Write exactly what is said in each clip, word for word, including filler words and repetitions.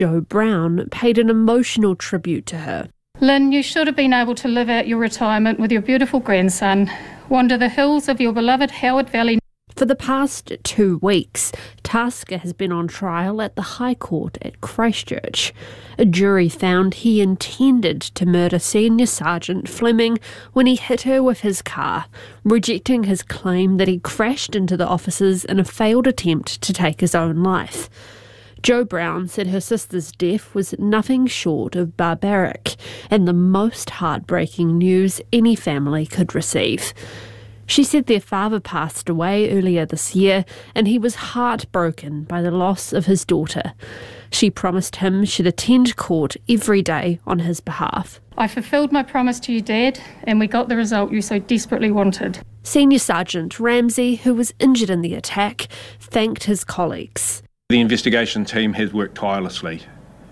Joe Brown paid an emotional tribute to her. Lynn, you should have been able to live out your retirement with your beautiful grandson, wander the hills of your beloved Howard Valley. For the past two weeks, Tasker has been on trial at the High Court at Christchurch. A jury found he intended to murder Senior Sergeant Fleming when he hit her with his car, rejecting his claim that he crashed into the officers in a failed attempt to take his own life. Joe Brown said her sister's death was nothing short of barbaric and the most heartbreaking news any family could receive. She said their father passed away earlier this year and he was heartbroken by the loss of his daughter. She promised him she'd attend court every day on his behalf. I fulfilled my promise to you, Dad, and we got the result you so desperately wanted. Senior Sergeant Ramsey, who was injured in the attack, thanked his colleagues. The investigation team has worked tirelessly,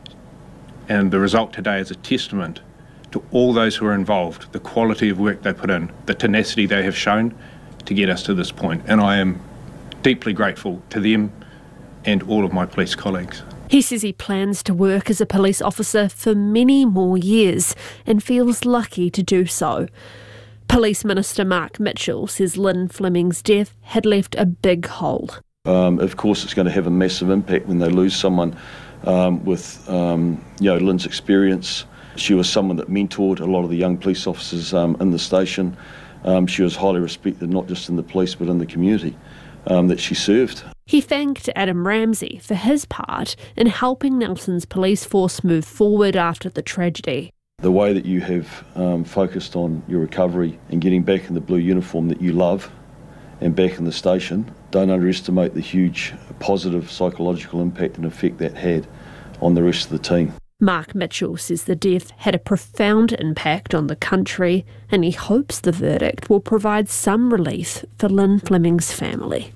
and the result today is a testament to all those who are involved, the quality of work they put in, the tenacity they have shown to get us to this point. And I am deeply grateful to them and all of my police colleagues. He says he plans to work as a police officer for many more years and feels lucky to do so. Police Minister Mark Mitchell says Lynn Fleming's death had left a big hole. Um, of course, it's going to have a massive impact when they lose someone um, with um, you know, Lynn's experience. She was someone that mentored a lot of the young police officers um, in the station. Um, she was highly respected, not just in the police, but in the community um, that she served. He thanked Adam Ramsey for his part in helping Nelson's police force move forward after the tragedy. The way that you have um, focused on your recovery and getting back in the blue uniform that you love and back in the station, don't underestimate the huge positive psychological impact and effect that had on the rest of the team. Mark Mitchell says the death had a profound impact on the country and he hopes the verdict will provide some relief for Lynn Fleming's family.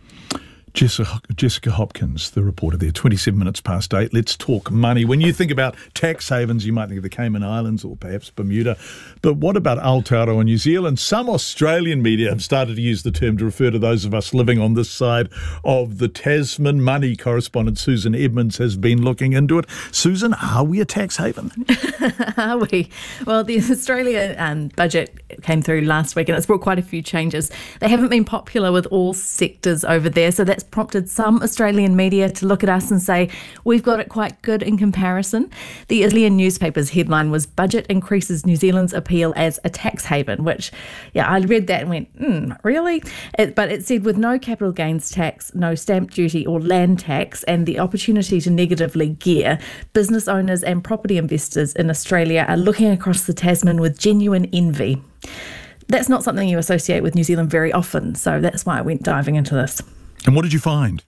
Jessica Hopkins, the reporter there, twenty-seven minutes past eight. Let's talk money. When you think about tax havens, you might think of the Cayman Islands or perhaps Bermuda. But what about Aotearoa, New Zealand? Some Australian media have started to use the term to refer to those of us living on this side of the Tasman. Money correspondent Susan Edmonds has been looking into it. Susan, are we a tax haven? Are we? Well, the Australia um, budget came through last week and it's brought quite a few changes. They haven't been popular with all sectors over there, so that's prompted some Australian media to look at us and say we've got it quite good in comparison. The Australian newspaper's headline was "Budget Increases New Zealand's Appeal as a Tax Haven," which, yeah, I read that and went, hmm, really? It, but it said with no capital gains tax, no stamp duty or land tax, and the opportunity to negatively gear, business owners and property investors in Australia are looking across the Tasman with genuine envy. That's not something you associate with New Zealand very often, so that's why I went diving into this. And what did you find?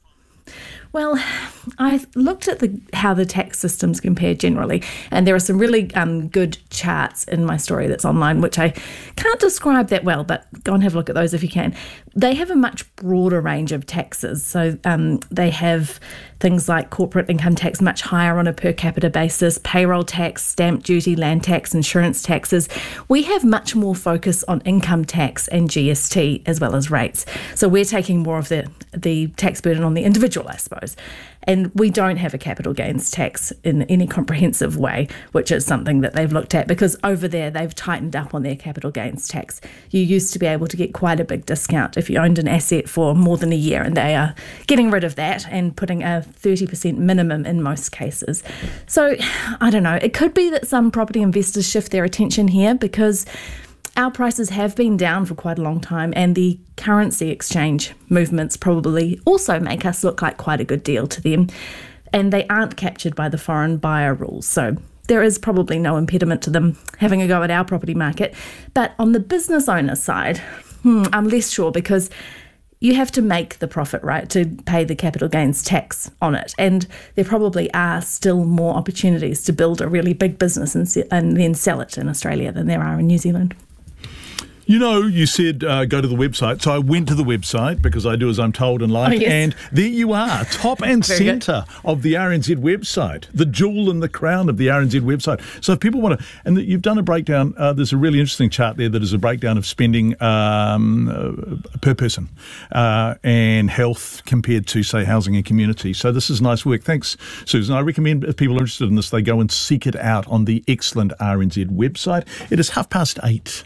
Well, I looked at the how the tax systems compare generally, and there are some really um, good charts in my story that's online, which I can't describe that well, but go and have a look at those if you can. They have a much broader range of taxes. So um, they have things like corporate income tax much higher on a per capita basis, payroll tax, stamp duty, land tax, insurance taxes. We have much more focus on income tax and G S T as well as rates. So we're taking more of the, the tax burden on the individual, I suppose. And we don't have a capital gains tax in any comprehensive way, which is something that they've looked at because over there they've tightened up on their capital gains tax. You used to be able to get quite a big discount if you owned an asset for more than a year, and they are getting rid of that and putting a thirty percent minimum in most cases. So, I don't know, it could be that some property investors shift their attention here because our prices have been down for quite a long time, and the currency exchange movements probably also make us look like quite a good deal to them, and they aren't captured by the foreign buyer rules. So there is probably no impediment to them having a go at our property market. But on the business owner side, hmm, I'm less sure because you have to make the profit, right, to pay the capital gains tax on it. And there probably are still more opportunities to build a really big business and, se- and then sell it in Australia than there are in New Zealand. You know, you said uh, go to the website. So I went to the website because I do as I'm told in life. Oh, yes. And there you are, top and centre of the R N Z website, the jewel in the crown of the R N Z website. So if people want to, and you've done a breakdown, uh, there's a really interesting chart there that is a breakdown of spending um, uh, per person uh, and health compared to, say, housing and community. So this is nice work. Thanks, Susan. I recommend if people are interested in this, they go and seek it out on the excellent R N Z website. It is half past eight.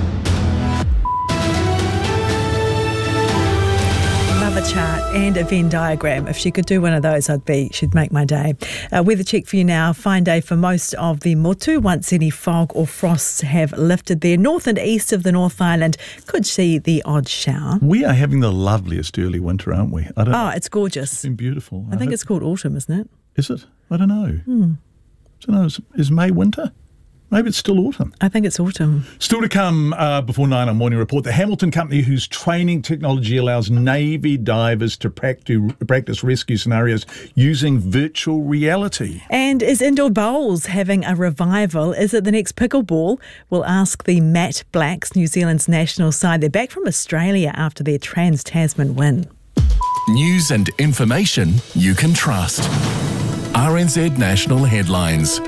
A chart and a Venn diagram. If she could do one of those, I'd be, she'd make my day. Uh, weather check for you now. Fine day for most of the Motu once any fog or frosts have lifted there. North and east of the North Island could see the odd shower. We are having the loveliest early winter, aren't we? I don't oh, it's gorgeous. It's been beautiful. I, I think hope. It's called autumn, isn't it? Is it? I don't know. Hmm. I don't know. Is, is May winter? Maybe it's still autumn. I think it's autumn. Still to come uh, before nine on Morning Report. The Hamilton company whose training technology allows Navy divers to practice rescue scenarios using virtual reality. And is indoor bowls having a revival? Is it the next pickleball? We'll ask the Matt Blacks, New Zealand's national side. They're back from Australia after their Trans-Tasman win. News and information you can trust. R N Z National Headlines.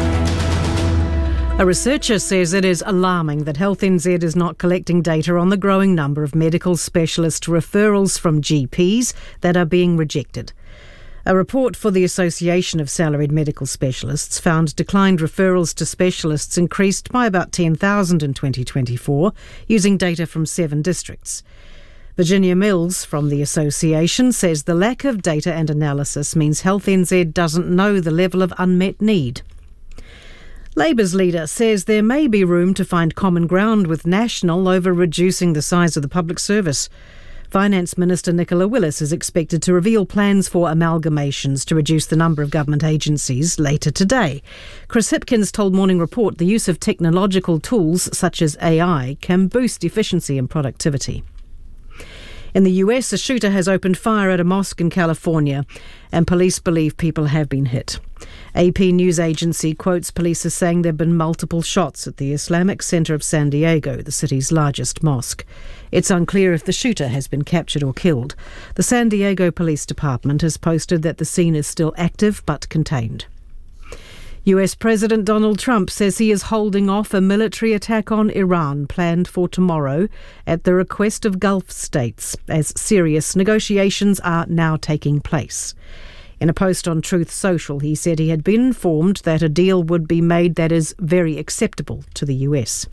A researcher says it is alarming that Health N Z is not collecting data on the growing number of medical specialist referrals from G Ps that are being rejected. A report for the Association of Salaried Medical Specialists found declined referrals to specialists increased by about ten thousand in twenty twenty-four, using data from seven districts. Virginia Mills from the association says the lack of data and analysis means Health N Z doesn't know the level of unmet need. Labour's leader says there may be room to find common ground with National over reducing the size of the public service. Finance Minister Nicola Willis is expected to reveal plans for amalgamations to reduce the number of government agencies later today. Chris Hipkins told Morning Report the use of technological tools such as A I can boost efficiency and productivity. In the U S, a shooter has opened fire at a mosque in California, and police believe people have been hit. A P news agency quotes police as saying there have been multiple shots at the Islamic Center of San Diego, the city's largest mosque. It's unclear if the shooter has been captured or killed. The San Diego Police Department has posted that the scene is still active but contained. U S President Donald Trump says he is holding off a military attack on Iran planned for tomorrow at the request of Gulf states, as serious negotiations are now taking place. In a post on Truth Social, he said he had been informed that a deal would be made that is very acceptable to the U S.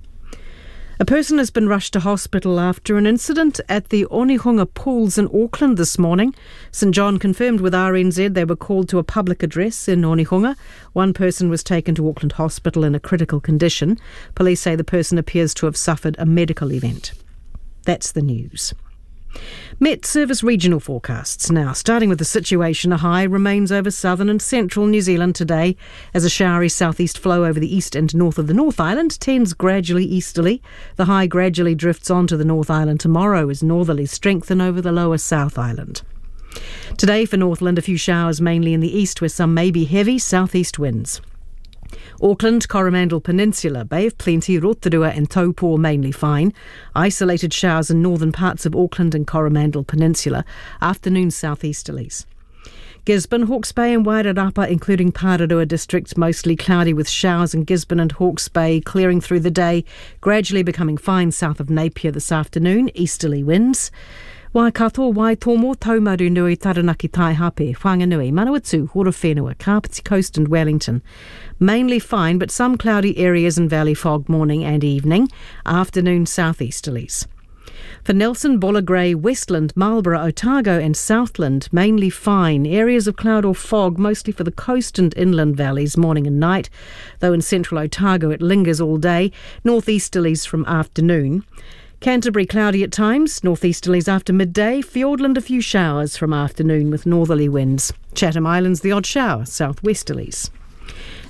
A person has been rushed to hospital after an incident at the Onehunga Pools in Auckland this morning. St John confirmed with R N Z they were called to a public address in Onehunga. One person was taken to Auckland Hospital in a critical condition. Police say the person appears to have suffered a medical event. That's the news. Met Service regional forecasts now, starting with the situation. A high remains over southern and central New Zealand today as a showery southeast flow over the east and north of the North Island tends gradually easterly. The high gradually drifts onto the North Island tomorrow as northerlies strengthen over the lower South Island. Today for Northland, a few showers mainly in the east where some may be heavy southeast winds. Auckland, Coromandel Peninsula, Bay of Plenty, Rotorua and Taupō mainly fine. Isolated showers in northern parts of Auckland and Coromandel Peninsula. Afternoon southeasterlies. Gisborne, Hawke's Bay and Wairarapa, including Pararua districts, mostly cloudy with showers in Gisborne and Hawke's Bay, clearing through the day, gradually becoming fine south of Napier this afternoon, easterly winds. Waikato, Waitomo, Taumaru Nui, Taranaki, Taihape, Whanganui, Manawatu, Horowhenua, Kapiti Coast and Wellington. Mainly fine, but some cloudy areas and valley fog morning and evening. Afternoon southeasterlies. For Nelson, Buller Grey, Westland, Marlborough, Otago and Southland, mainly fine. Areas of cloud or fog, mostly for the coast and inland valleys, morning and night. Though in central Otago it lingers all day. Northeasterlies from afternoon. Canterbury cloudy at times, northeasterlies after midday. Fiordland a few showers from afternoon with northerly winds. Chatham Islands the odd shower, southwesterlies.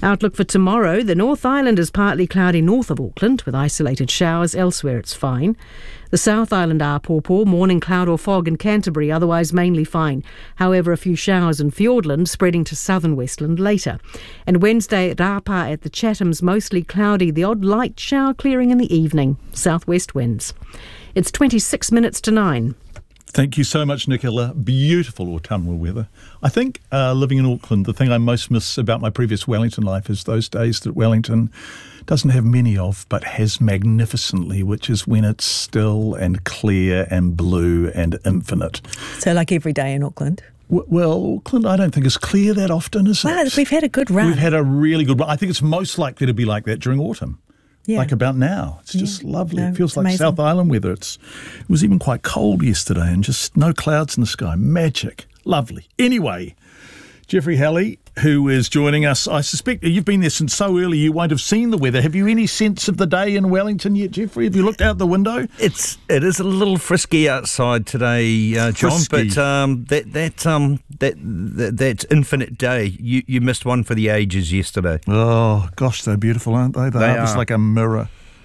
Outlook for tomorrow. The North Island is partly cloudy north of Auckland with isolated showers. Elsewhere it's fine. The South Island Apōpō, morning cloud or fog in Canterbury, otherwise mainly fine. However, a few showers in Fiordland, spreading to southern Westland later. And Wednesday, Rapa at the Chathams, mostly cloudy, the odd light shower clearing in the evening. Southwest winds. It's twenty-six minutes to nine. Thank you so much, Nicola. Beautiful autumnal weather. I think uh, living in Auckland, the thing I most miss about my previous Wellington life is those days that Wellington doesn't have many of, but has magnificently, which is when it's still and clear and blue and infinite. So like every day in Auckland? W- well, Auckland, I don't think is clear that often, is Well, it? we've had a good run. We've had a really good run. I think it's most likely to be like that during autumn. Yeah. Like about now. It's Yeah. just lovely. No, it feels it's like amazing. South Island weather. It's, it was even quite cold yesterday and just no clouds in the sky. Magic. Lovely. Anyway, Jeffrey Halley, who is joining us. I suspect you've been there since so early you won't have seen the weather. Have you any sense of the day in Wellington yet, Jeffrey? Have you looked out the window? It's it is a little frisky outside today, uh, John. Frisky. But um, that that um that, that that infinite day, you, you missed one for the ages yesterday. Oh, gosh, they're beautiful, aren't they? They, They are just are. like a mirror.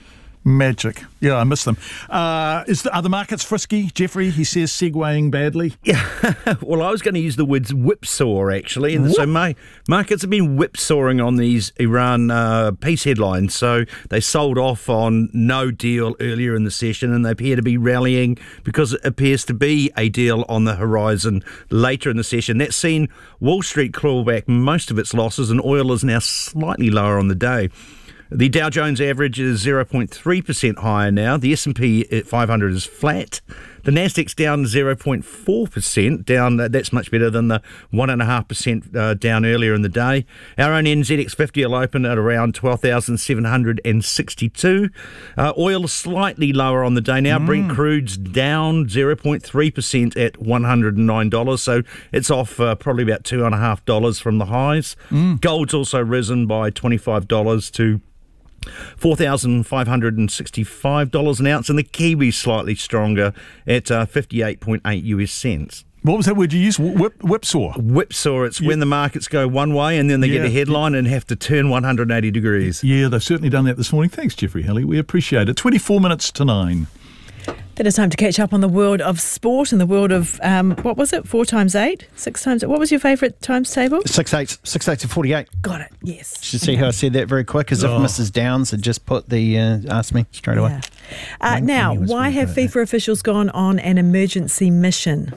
Magic. Yeah, I miss them. Uh, is the, are the markets frisky, Jeffrey? He says segueing badly. Yeah, well, I was going to use the words whipsaw, actually. And so my markets have been whipsawing on these Iran uh, peace headlines. So they sold off on no deal earlier in the session, and they appear to be rallying because it appears to be a deal on the horizon later in the session. That's seen Wall Street claw back most of its losses, and oil is now slightly lower on the day. The Dow Jones average is zero point three percent higher now. The S and P five hundred is flat. The Nasdaq's down zero point four percent. Down. That's much better than the one point five percent uh, down earlier in the day. Our own N Z X fifty will open at around twelve thousand seven hundred sixty-two. Uh, oil is slightly lower on the day now. Mm. Brent crude's down zero point three percent at one hundred nine dollars. So it's off uh, probably about two point five dollars from the highs. Mm. Gold's also risen by twenty-five dollars to four thousand five hundred sixty-five dollars an ounce, and the Kiwi's slightly stronger at uh, fifty-eight point eight US cents. What was that word you used? Whip, whipsaw? Whipsaw. It's yeah. when the markets go one way and then they yeah. get a headline and have to turn one hundred eighty degrees. Yeah, they've certainly done that this morning. Thanks, Jeffrey Halley. We appreciate it. twenty-four minutes to nine. Then it's time to catch up on the world of sport and the world of, um, what was it, four times eight? Six times, what was your favourite times table? Six eights, six eights of forty-eight. Got it, yes. Should see how I said that very quick, as oh. if Missus Downs had just put the, uh, asked me straight away. Yeah. Uh, now, why have FIFA officials gone on an emergency mission?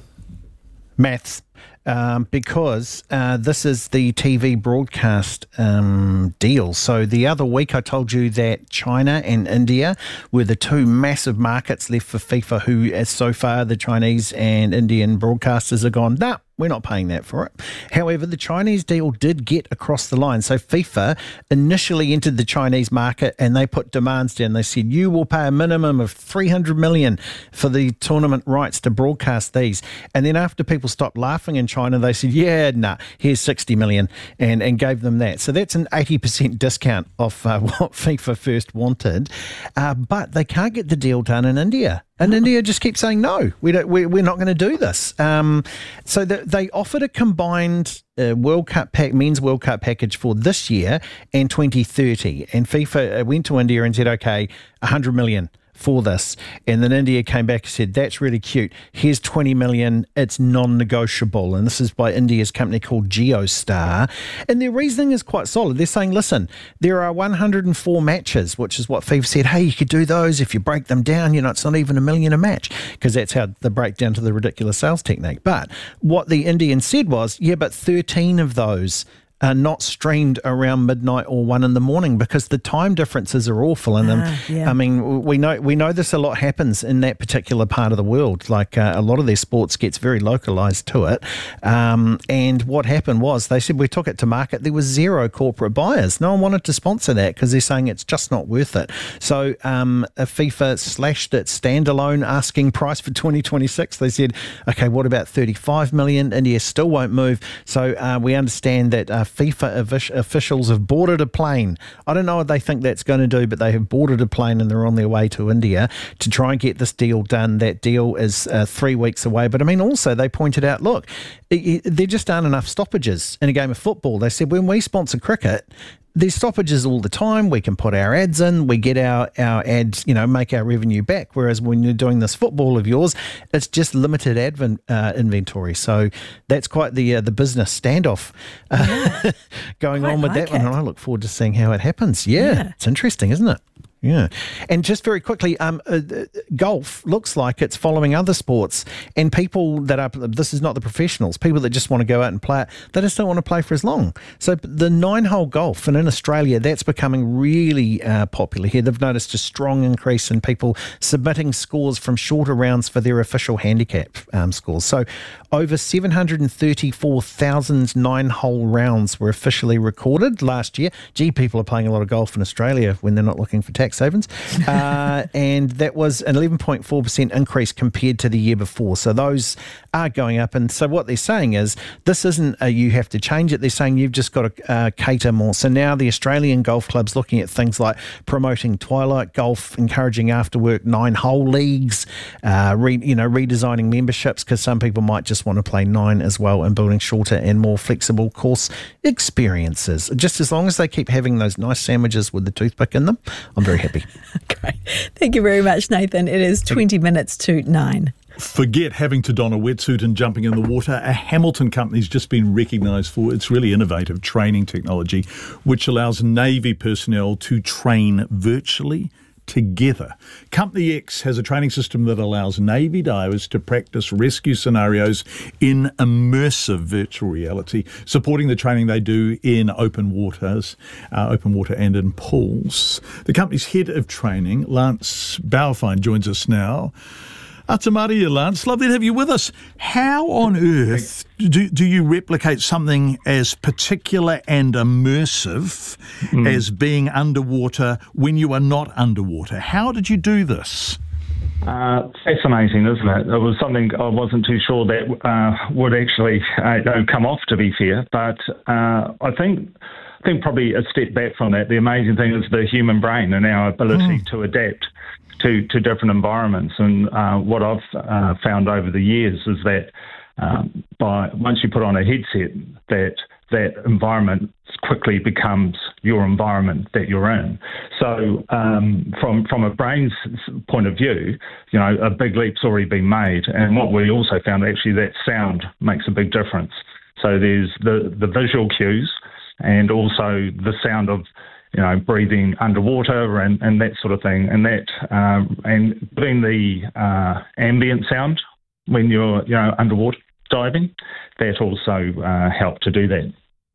Maths. Um, because uh, this is the T V broadcast um, deal. So the other week I told you that China and India were the two massive markets left for FIFA, who as so far the Chinese and Indian broadcasters have gone, nah, we're not paying that for it. However, the Chinese deal did get across the line. So FIFA initially entered the Chinese market and they put demands down. They said, you will pay a minimum of three hundred million dollars for the tournament rights to broadcast these. And then after people stopped laughing in China, they said, yeah, nah, here's sixty million dollars, and, and gave them that. So that's an eighty percent discount off uh, what FIFA first wanted. Uh, but they can't get the deal done in India. And India just keeps saying, no, we don't, we, we're not going to do this. Um, so the, they offered a combined uh, World Cup pack, men's World Cup package for this year and twenty thirty. And FIFA went to India and said, okay, one hundred million for this. And then India came back and said, that's really cute. Here's twenty million. It's non-negotiable. And this is by India's company called Geostar. And their reasoning is quite solid. They're saying, listen, there are one hundred four matches, which is what FIFA said, hey, you could do those if you break them down. You know, it's not even a million a match, because that's how they break down to the ridiculous sales technique. But what the Indians said was, yeah, but thirteen of those are not streamed around midnight or one in the morning, because the time differences are awful. And um, ah, yeah. I mean, we know we know this a lot happens in that particular part of the world. Like uh, a lot of their sports gets very localized to it. Um, and what happened was they said we took it to market. There was zero corporate buyers. No one wanted to sponsor that because they're saying it's just not worth it. So um, FIFA slashed its standalone asking price for twenty twenty-six. They said, okay, what about thirty-five million? India still won't move. So uh, we understand that uh, FIFA officials have boarded a plane. I don't know what they think that's going to do, but they have boarded a plane and they're on their way to India to try and get this deal done. That deal is uh, three weeks away. But I mean, also they pointed out, look, it, it, there just aren't enough stoppages in a game of football. They said when we sponsor cricket, there's stoppages all the time. We can put our ads in, we get our, our ads, you know, make our revenue back. Whereas when you're doing this football of yours, it's just limited ad uh, inventory. So that's quite the uh, the business standoff uh, yeah. going quite on with like that one. And I look forward to seeing how it happens. Yeah, yeah. It's interesting, isn't it? Yeah. And just very quickly, um, uh, golf looks like it's following other sports, and people that are, this is not the professionals, people that just want to go out and play it, they just don't want to play for as long. So the nine-hole golf, and in Australia, that's becoming really uh, popular here. They've noticed a strong increase in people submitting scores from shorter rounds for their official handicap um, scores. So over seven hundred thirty-four thousand nine-hole rounds were officially recorded last year. Gee, people are playing a lot of golf in Australia when they're not looking for tax havens, uh, and that was an eleven point four percent increase compared to the year before. So those are going up, and so what they're saying is this isn't a you have to change it. They're saying you've just got to uh, cater more. So now the Australian Golf Club's looking at things like promoting twilight golf, encouraging after-work nine-hole leagues, uh, re, you know, redesigning memberships because some people might just want to play nine as well, and building shorter and more flexible course experiences. Just as long as they keep having those nice sandwiches with the toothpick in them, I'm very happy. Great. Thank you very much, Nathan. It is twenty minutes to nine. Forget having to don a wetsuit and jumping in the water. A Hamilton company's just been recognised for its really innovative training technology, which allows Navy personnel to train virtually together. Company X has a training system that allows Navy divers to practice rescue scenarios in immersive virtual reality, supporting the training they do in open waters, uh, open water and in pools. The company's head of training, Lance Bauerfein, joins us now. Atamaria, Lance, lovely to have you with us. How on earth do, do you replicate something as particular and immersive mm. as being underwater when you are not underwater? How did you do this? Uh, fascinating, isn't it? It was something I wasn't too sure that uh, would actually uh, come off, to be fair. But uh, I think I think probably a step back from that, the amazing thing is the human brain and our ability mm. to adapt to, to different environments. And uh, what I've uh, found over the years is that um, by once you put on a headset, that that environment quickly becomes your environment that you're in. So um, from from a brain's point of view, you know, a big leap's already been made. And what we also found, actually, that sound makes a big difference. So there's the, the visual cues and also the sound of, you know, breathing underwater and, and that sort of thing. And that um, and putting the uh, ambient sound when you're, you know, underwater diving, that also uh, helped to do that.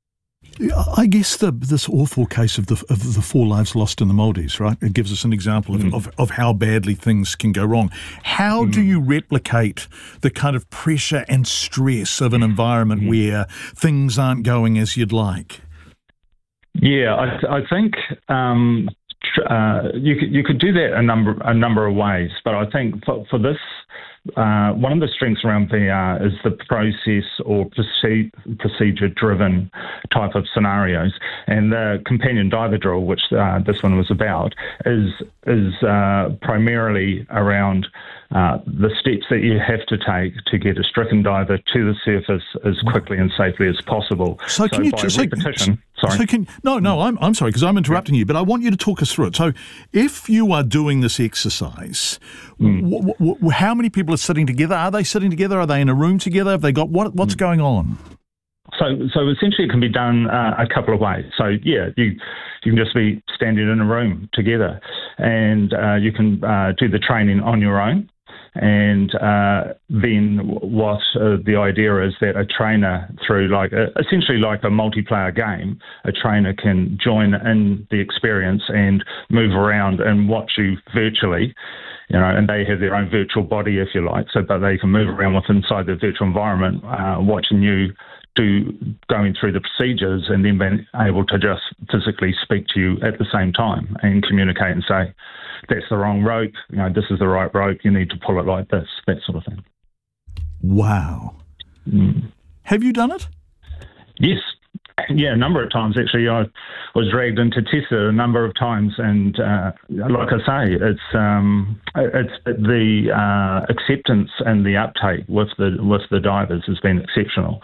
I guess the, this awful case of the of the four lives lost in the Maldives, right? It gives us an example mm. of, of, of how badly things can go wrong. How mm. do you replicate the kind of pressure and stress of an environment mm. where things aren't going as you'd like? Yeah, I, I think um, uh, you could you could do that a number a number of ways, but I think for, for this. Uh, one of the strengths around V R is the process or procedure-driven type of scenarios, and the companion diver drill, which uh, this one was about, is is uh, primarily around uh, the steps that you have to take to get a stricken diver to the surface as quickly and safely as possible. So, can so you by just repetition? So, sorry. So can, no, no, I'm I'm sorry because I'm interrupting yeah. you, but I want you to talk us through it. So, if you are doing this exercise, mm. w- w- how many people are sitting together? Are they sitting together? Are they in a room together? Have they got what? What's mm. going on? So, so essentially, it can be done uh, a couple of ways. So, yeah, you you can just be standing in a room together, and uh, you can uh, do the training on your own. And uh, then what uh, the idea is that a trainer, through like a, essentially like a multiplayer game, a trainer can join in the experience and move around and watch you virtually. You know, and they have their own virtual body, if you like, so that they can move around with inside the virtual environment, uh, watching you do going through the procedures, and then being able to just physically speak to you at the same time and communicate and say, that's the wrong rope, you know, this is the right rope, you need to pull it like this, that sort of thing. Wow. Mm. Have you done it? Yes. Yeah, a number of times actually. I was dragged into test it a number of times, and uh, like I say, it's um, it's the uh, acceptance and the uptake with the with the divers has been exceptional.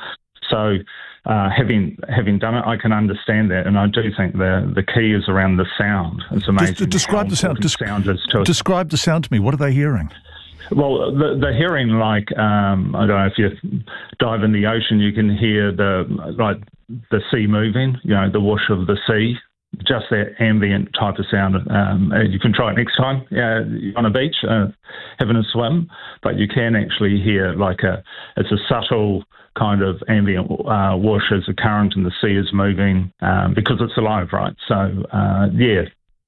So uh, having having done it, I can understand that, and I do think the the key is around the sound. It's amazing. Just, describe the sound. Des- sound is to describe the sound to me. What are they hearing? Well, the, the hearing, like, um, I don't know, if you dive in the ocean, you can hear the, like, the sea moving, you know, the whoosh of the sea, just that ambient type of sound. Um, you can try it next time uh, on a beach, uh, having a swim, but you can actually hear, like, a, it's a subtle kind of ambient uh, whoosh as the current in the sea is moving um, because it's alive, right? So, uh, yeah.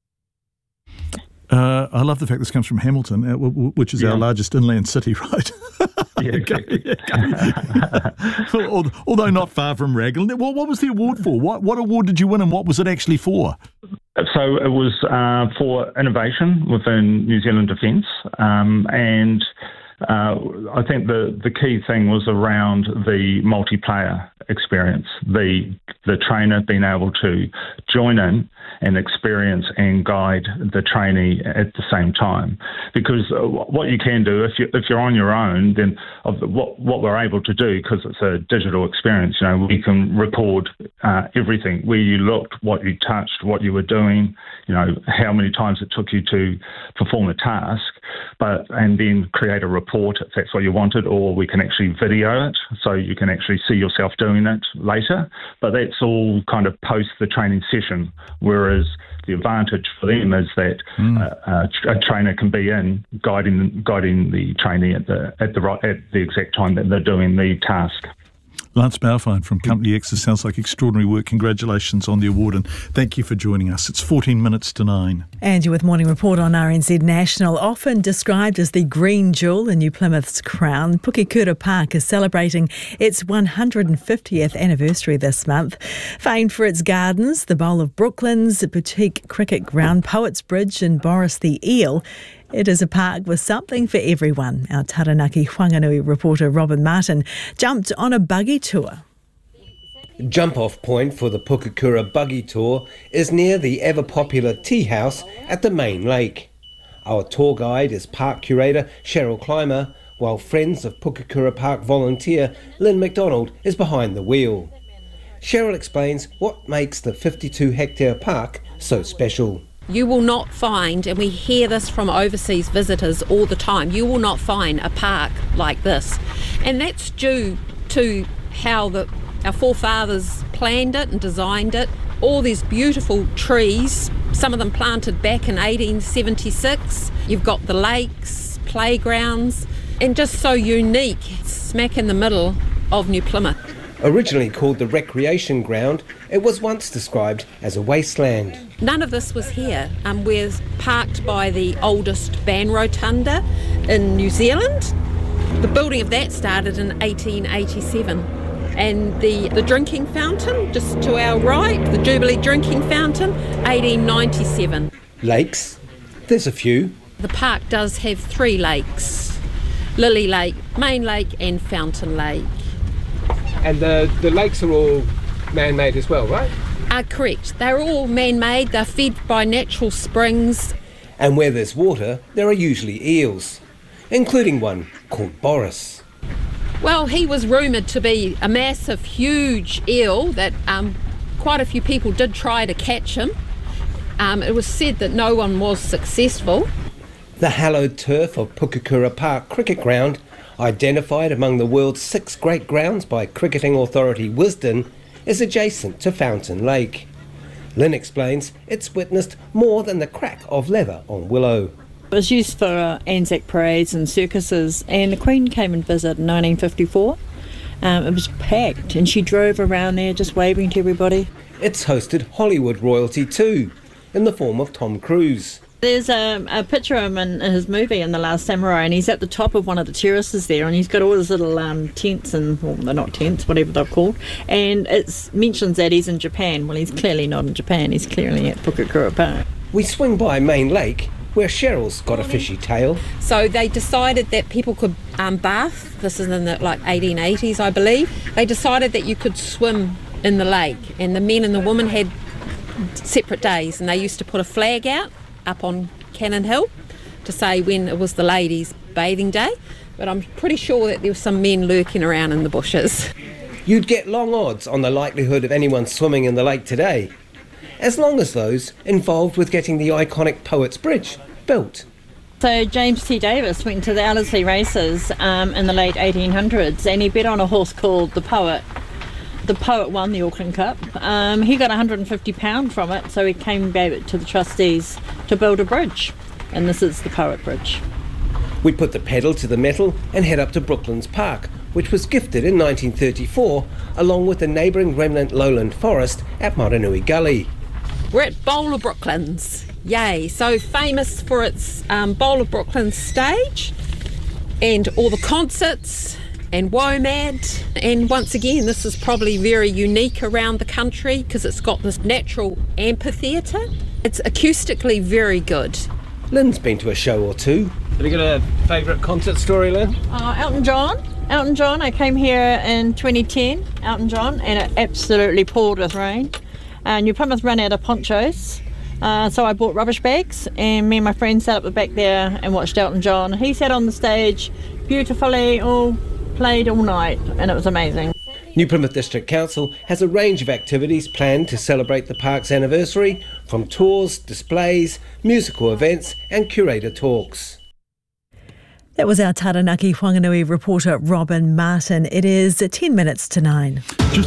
Uh, I love the fact this comes from Hamilton, uh, w- w- which is yeah. our largest inland city, right? Yeah, exactly. Although not far from Raglan. What, what was the award for? What, what award did you win, and what was it actually for? So it was uh, for innovation within New Zealand Defence, um, and uh, I think the, the key thing was around the multiplayer experience, the the trainer being able to join in and experience and guide the trainee at the same time. Because what you can do, if, you, if you're on your own, then of the, what, what we're able to do, because it's a digital experience, you know, we can record uh, everything, where you looked, what you touched, what you were doing, you know, how many times it took you to perform a task, but and then create a report if that's what you wanted, or we can actually video it so you can actually see yourself doing it later. But that's all kind of post the training session, whereas the advantage for them is that mm. uh, a trainer can be in guiding guiding the trainee at the at the right at the exact time that they're doing the task. Lance Bauerfein from Company X. It sounds like extraordinary work. Congratulations on the award, and thank you for joining us. It's fourteen minutes to nine. And you're with Morning Report on R N Z National. Often described as the green jewel in New Plymouth's crown, Pukekura Park is celebrating its one hundred fiftieth anniversary this month. Famed for its gardens, the Bowl of Brooklands, boutique cricket ground, Poets Bridge and Boris the Eel, it is a park with something for everyone. Our Taranaki Whanganui reporter Robin Martin jumped on a buggy tour. Jump-off point for the Pukekura buggy tour is near the ever-popular tea house at the main lake. Our tour guide is park curator Cheryl Clymer, while Friends of Pukekura Park volunteer Lynn McDonald is behind the wheel. Cheryl explains what makes the fifty-two hectare park so special. You will not find, and we hear this from overseas visitors all the time, you will not find a park like this. And that's due to how the, our forefathers planned it and designed it. All these beautiful trees, some of them planted back in eighteen seventy-six. You've got the lakes, playgrounds, and just so unique, smack in the middle of New Plymouth. Originally called the Recreation Ground, it was once described as a wasteland. None of this was here. Um, we're parked by the oldest van rotunda in New Zealand. The building of that started in eighteen eighty-seven. And the, the drinking fountain, just to our right, the Jubilee drinking fountain, eighteen ninety-seven. Lakes? There's a few. The park does have three lakes. Lily Lake, Main Lake and Fountain Lake. And the, the lakes are all man-made as well, right? Uh, correct. They're all man-made. They're fed by natural springs. And where there's water, there are usually eels, including one called Boris. Well, he was rumoured to be a massive, huge eel that um, quite a few people did try to catch him. Um, it was said that no one was successful. The hallowed turf of Pukekura Park Cricket Ground, identified among the world's six great grounds by cricketing authority Wisden, is adjacent to Fountain Lake. Lynn explains it's witnessed more than the crack of leather on willow. It was used for uh, Anzac parades and circuses, and the Queen came and visited in nineteen fifty-four. Um, it was packed, and she drove around there just waving to everybody. It's hosted Hollywood royalty too, in the form of Tom Cruise. There's a, a picture of him in, in his movie in The Last Samurai, and he's at the top of one of the terraces there, and he's got all his little um, tents, and well, they're not tents, whatever they're called, and it mentions that he's in Japan. Well, he's clearly not in Japan, he's clearly at Pukekura Park. We swing by Main Lake, where Cheryl's got a fishy tail. So they decided that people could um, bath, this is in the like eighteen eighties I believe, they decided that you could swim in the lake, and the men and the women had separate days, and they used to put a flag out up on Cannon Hill to say when it was the ladies' bathing day, but I'm pretty sure that there were some men lurking around in the bushes. you'd get long odds on the likelihood of anyone swimming in the lake today, as long as those involved with getting the iconic Poets Bridge built. So James T. Davis went to the Ellerslie races um, in the late eighteen hundreds, and he bet on a horse called the Poet. The Poet won the Auckland Cup. Um, he got one hundred fifty pounds from it, so he came and gave it to the trustees to build a bridge, and this is the Poet Bridge. We put the pedal to the metal and head up to Brooklands Park, which was gifted in nineteen thirty-four, along with the neighbouring remnant lowland forest at Motunui Gully. We're at Bowl of Brooklands. Yay, so famous for its um, Bowl of Brooklands stage and all the concerts and WOMAD. And once again, this is probably very unique around the country because it's got this natural amphitheatre. It's acoustically very good. Lynn's been to a show or two. Have you got a favourite concert story, Lynn? Uh, Elton John. Elton John, I came here in twenty ten, Elton John, and it absolutely poured with rain. Uh, New Plymouth ran out of ponchos. Uh, so I bought rubbish bags, and me and my friend sat up the back there and watched Elton John. He sat on the stage beautifully, all played all night, and it was amazing. New Plymouth District Council has a range of activities planned to celebrate the park's anniversary, from tours, displays, musical events and curator talks. That was our Taranaki Whanganui reporter Robin Martin. It is ten minutes to nine. Just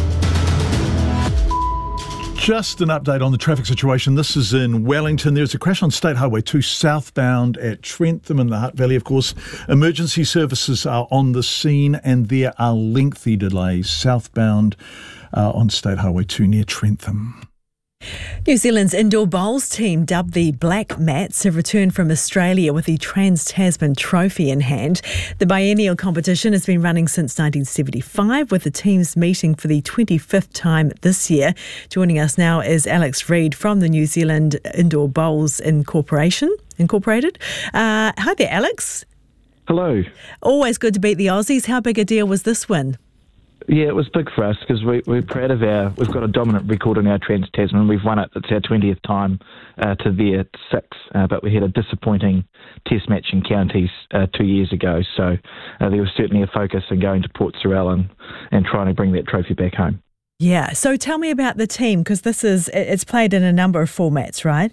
Just an update on the traffic situation. This is in Wellington. There's a crash on State Highway two southbound at Trentham in the Hutt Valley, of course. Emergency services are on the scene and there are lengthy delays southbound uh, on State Highway two near Trentham. New Zealand's indoor bowls team, dubbed the Black Mats, have returned from Australia with the Trans-Tasman Trophy in hand. The biennial competition has been running since nineteen seventy-five, with the teams meeting for the twenty-fifth time this year. Joining us now is Alex Reid from the New Zealand Indoor Bowls Incorporation, Incorporated. Uh, hi there, Alex. Hello. Always good to beat the Aussies. How big a deal was this win? Yeah, it was big for us because we, we're proud of our, we've got a dominant record in our Trans-Tasman. We've won it, it's our twentieth time uh, to their six, uh, but we had a disappointing test match in counties uh, two years ago. So uh, there was certainly a focus in going to Port Sorell and, and trying to bring that trophy back home. Yeah, so tell me about the team, because this is, it's played in a number of formats, right?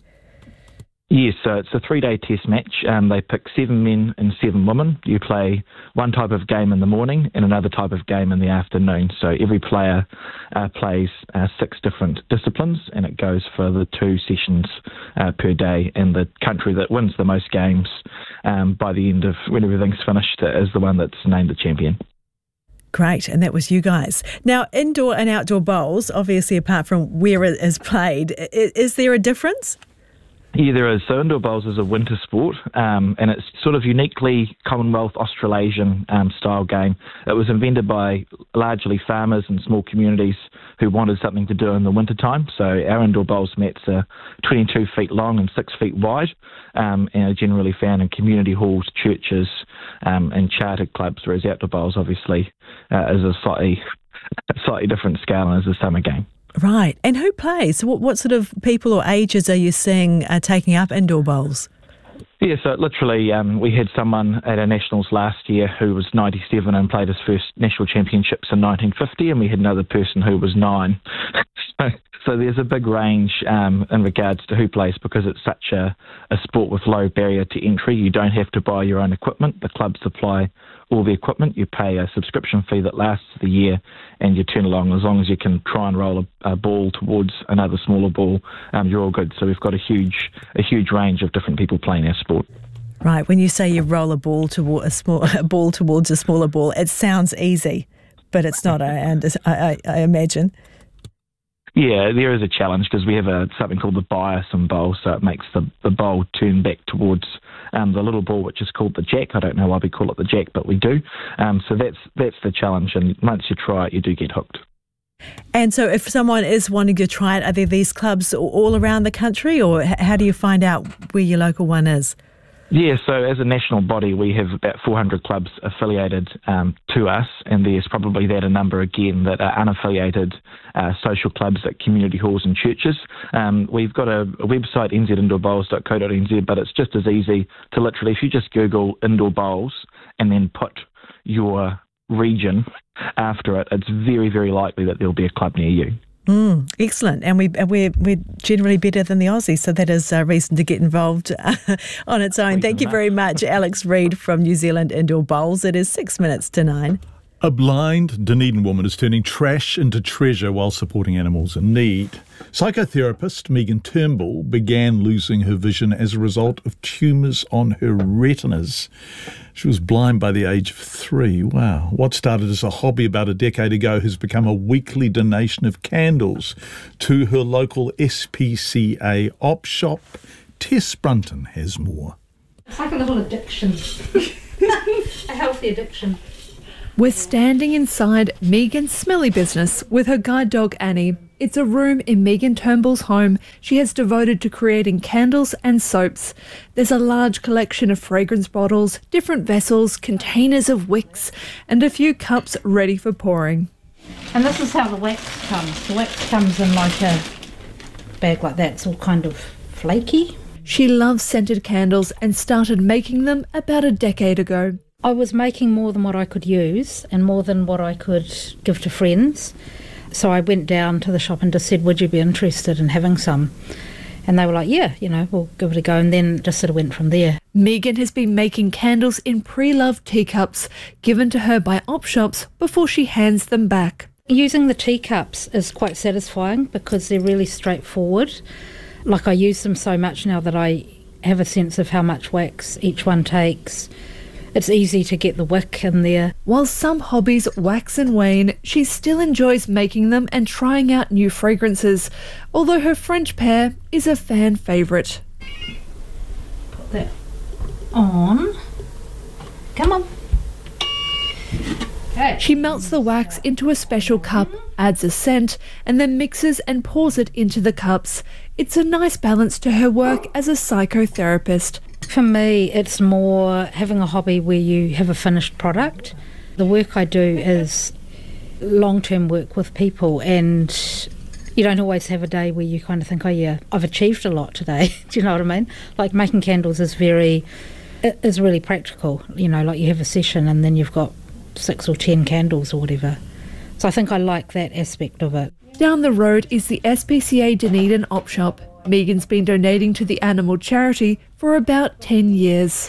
Yes, so it's a three-day test match. Um, they pick seven men and seven women. You play one type of game in the morning and another type of game in the afternoon. So every player uh, plays uh, six different disciplines, and it goes for the two sessions uh, per day. And the country that wins the most games um, by the end of when everything's finished is the one that's named the champion. Great, and that was you guys. Now, indoor and outdoor bowls, obviously apart from where it is played, is there a difference? Yeah, there is. So indoor bowls is a winter sport, um, and it's sort of uniquely Commonwealth Australasian um, style game. It was invented by largely farmers and small communities who wanted something to do in the winter time. So our indoor bowls mats are twenty-two feet long and six feet wide, um, and are generally found in community halls, churches, um, and chartered clubs, whereas outdoor bowls obviously uh, is a slightly, slightly different scale and is a summer game. Right. And who plays? What, what sort of people or ages are you seeing uh, taking up indoor bowls? Yeah, so literally um, we had someone at our Nationals last year who was ninety-seven and played his first national championships in nineteen fifty, and we had another person who was nine. so, so there's a big range um, in regards to who plays, because it's such a, a sport with low barrier to entry. You don't have to buy your own equipment. The clubs supply all the equipment. You pay a subscription fee that lasts the year, and you turn along. As long as you can try and roll a, a ball towards another smaller ball, um, you're all good. So we've got a huge a huge range of different people playing our sport. Right. When you say you roll a ball toward a small a ball towards a smaller ball, it sounds easy, but it's not. I, I, I imagine. Yeah, there is a challenge because we have a something called the bias in bowl, so it makes the, the bowl turn back towards um, the little ball, which is called the jack. I don't know why we call it the jack, but we do. Um, so that's that's the challenge, and once you try it, you do get hooked. And so if someone is wanting to try it, are there these clubs all around the country, or how do you find out where your local one is? Yeah, so as a national body, we have about four hundred clubs affiliated um, to us, and there's probably that a number again that are unaffiliated uh, social clubs at community halls and churches. Um, we've got a, a website, n z indoor bowls dot co dot n z, but it's just as easy to literally, if you just Google indoor bowls and then put your region after it, it's very, very likely that there'll be a club near you. Mm, excellent. And we, we're, we're generally better than the Aussies, so that is a reason to get involved uh, on its own. Thank you very much, Alex Reid from New Zealand Indoor Bowls. It is six minutes to nine. A blind Dunedin woman is turning trash into treasure while supporting animals in need. Psychotherapist Megan Turnbull began losing her vision as a result of tumours on her retinas. She was blind by the age of three. Wow. What started as a hobby about a decade ago has become a weekly donation of candles to her local S P C A op shop. Tess Brunton has more. It's like a little addiction. A healthy addiction. We're standing inside Megan's smelly business with her guide dog Annie. It's a room in Megan Turnbull's home she has devoted to creating candles and soaps. There's a large collection of fragrance bottles, different vessels, containers of wicks, and a few cups ready for pouring. And this is how the wax comes. The wax comes in like a bag like that. It's all kind of flaky. She loves scented candles and started making them about a decade ago. I was making more than what I could use and more than what I could give to friends. So I went down to the shop and just said, would you be interested in having some? And they were like, yeah, you know, we'll give it a go. And then just sort of went from there. Megan has been making candles in pre-loved teacups given to her by op shops before she hands them back. Using the teacups is quite satisfying because they're really straightforward. Like I use them so much now that I have a sense of how much wax each one takes. It's easy to get the wick in there. While some hobbies wax and wane, she still enjoys making them and trying out new fragrances, although her French pear is a fan favourite. Put that on. Come on. Okay. She melts the wax into a special cup, adds a scent, and then mixes and pours it into the cups. It's a nice balance to her work as a psychotherapist. For me, it's more having a hobby where you have a finished product. The work I do is long-term work with people, and you don't always have a day where you kind of think, oh yeah, I've achieved a lot today. Do you know what I mean? Like making candles is very, it is really practical. You know, like you have a session and then you've got six or ten candles or whatever. So I think I like that aspect of it. Down the road is the S P C A Dunedin op shop. Megan's been donating to the animal charity for about ten years.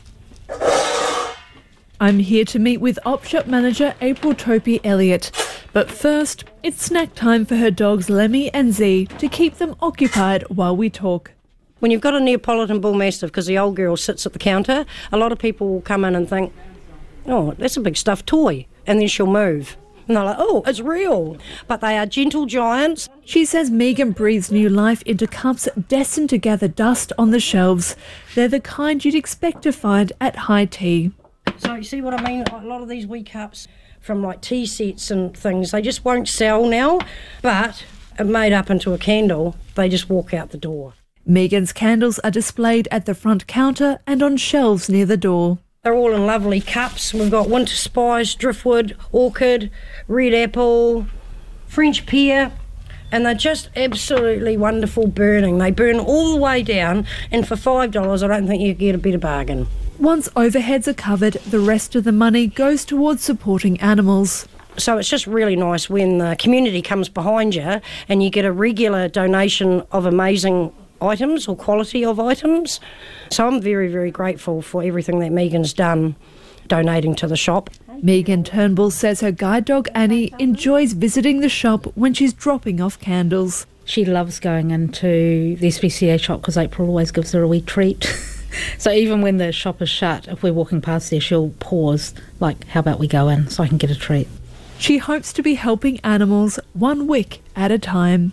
I'm here to meet with op shop manager April Topi Elliott. But first, it's snack time for her dogs Lemmy and Z to keep them occupied while we talk. When you've got a Neapolitan Bull Mastiff, because the old girl sits at the counter, a lot of people will come in and think, oh, that's a big stuffed toy, and then she'll move. And they're like, oh, it's real. But they are gentle giants. She says Megan breathes new life into cups destined to gather dust on the shelves. They're the kind you'd expect to find at high tea. So you see what I mean? A lot of these wee cups from like tea sets and things, they just won't sell now. But made up into a candle, they just walk out the door. Megan's candles are displayed at the front counter and on shelves near the door. They're all in lovely cups. We've got winter spice, driftwood, orchid, red apple, French pear, and they're just absolutely wonderful burning. They burn all the way down, and for five dollars I don't think you get a better bargain. Once overheads are covered, the rest of the money goes towards supporting animals. So it's just really nice when the community comes behind you and you get a regular donation of amazing items or quality of items. So I'm very, very grateful for everything that Megan's done donating to the shop. Megan Turnbull says her guide dog Annie enjoys visiting the shop when she's dropping off candles. She loves going into the S P C A shop because April always gives her a wee treat. So even when the shop is shut, if we're walking past there, she'll pause, like, how about we go in so I can get a treat. She hopes to be helping animals one wick at a time.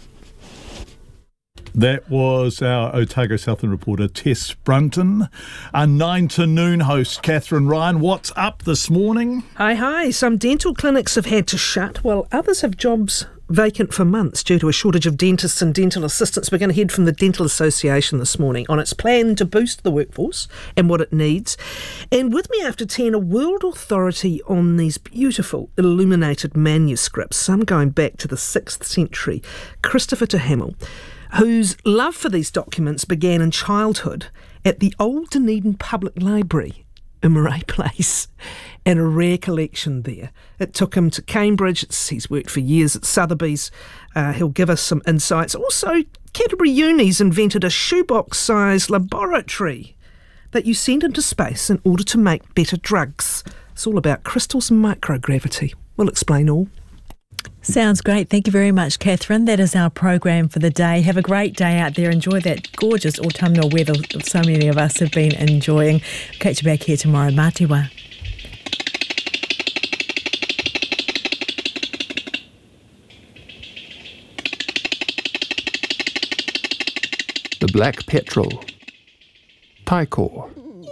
That was our Otago Southland reporter, Tess Brunton. Our nine to noon host, Catherine Ryan. What's up this morning? Hi, hi. Some dental clinics have had to shut, while others have jobs vacant for months due to a shortage of dentists and dental assistants. We're going to hear from the Dental Association this morning on its plan to boost the workforce and what it needs. And with me after ten, a world authority on these beautiful illuminated manuscripts, some going back to the sixth century, Christopher Te Hamel, whose love for these documents began in childhood at the Old Dunedin Public Library. in Murray Place and a rare collection there. It took him to Cambridge. It's, he's worked for years at Sotheby's. Uh, he'll give us some insights. Also, Canterbury Uni's invented a shoebox-sized laboratory that you send into space in order to make better drugs. It's all about crystals and microgravity. We'll explain all. Sounds great. Thank you very much, Catherine. That is our program for the day. Have a great day out there. Enjoy that gorgeous autumnal weather that so many of us have been enjoying. Catch you back here tomorrow. Mā te wā. The Black Petrel. Taikor.